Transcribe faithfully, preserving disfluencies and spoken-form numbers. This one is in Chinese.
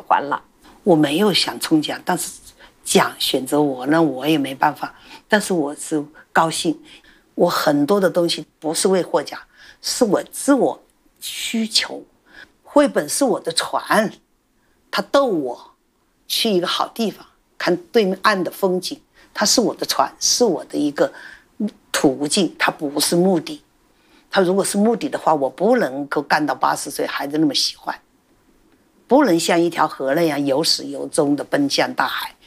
欢了。 我没有想中奖，但是奖选择我呢，我也没办法。但是我是高兴，我很多的东西不是为获奖，是我自我需求。绘本是我的船，它逗我去一个好地方，看对岸的风景。它是我的船，是我的一个途径，它不是目的。它如果是目的的话，我不能够干到八十岁还是那么喜欢，不能像一条河那样有始有终的奔向大海。